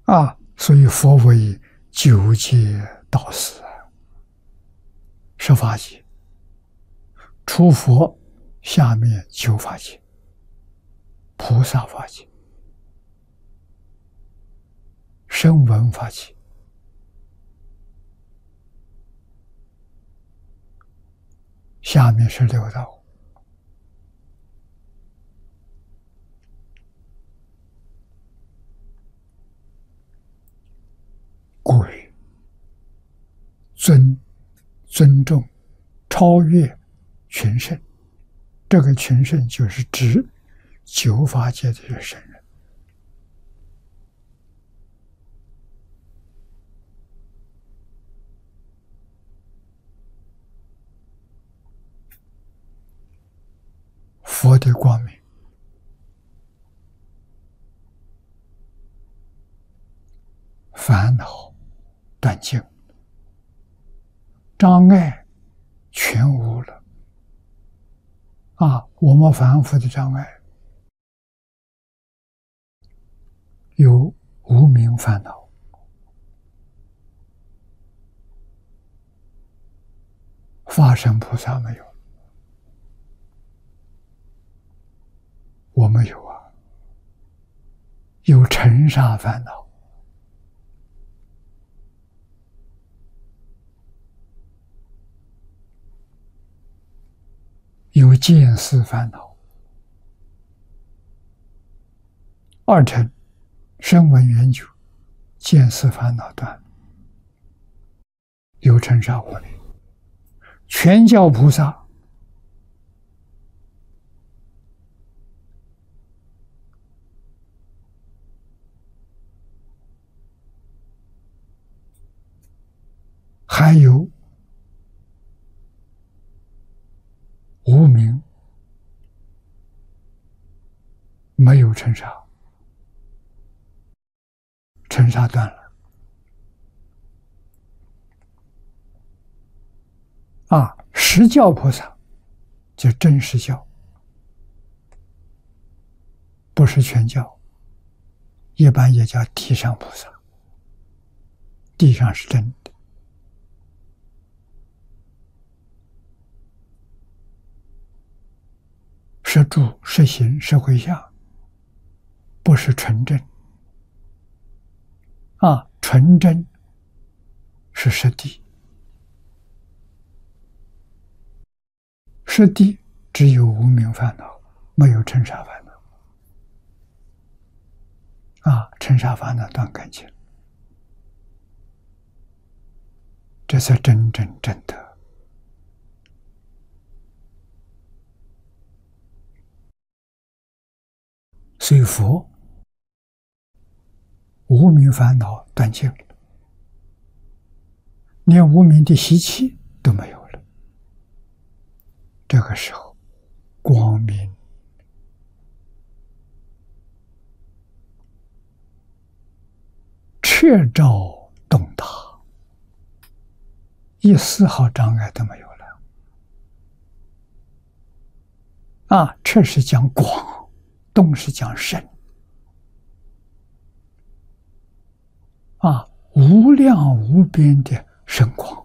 所以佛为九界导师，十法界，除佛下面九法界，菩萨法界、声闻法界、下面是六道。故曰尊重、超越群圣，这个群圣就是指九法界的这圣人。佛的光明，烦恼断尽，障碍全无了。我们凡夫的障碍有无明烦恼，法身菩萨没有，我们有有尘沙烦恼，有见思烦恼。二乘声闻缘觉，见思烦恼断，有尘沙无明。全教菩萨还有无明，没有尘沙，尘沙断了。实教菩萨就真实教，不是全教，一般也叫地上菩萨，地上是真的。是住、是行、是回向，不是纯正。纯正是实地，实地只有无明烦恼，没有尘沙烦恼。尘沙烦恼断干净，这才真正正德。所以佛无明烦恼断尽了，连无明的习气都没有了。这个时候，光明彻照洞达，一丝毫障碍都没有了。彻是讲广，洞是讲深。无量无边的深广。